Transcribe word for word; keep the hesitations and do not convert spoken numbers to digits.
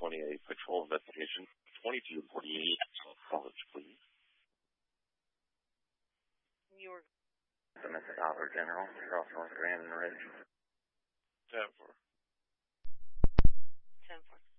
twenty-eight, patrol investigation, twenty-two forty-eight, college, please. You were... Mister Dollar General, you're off North Grand and Ridge. ten four. ten four.